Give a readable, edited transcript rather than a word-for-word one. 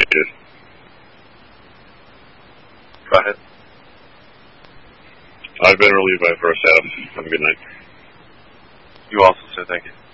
did. Go ahead. I've been relieved by the first half. Have a good night. You also, sir. Thank you.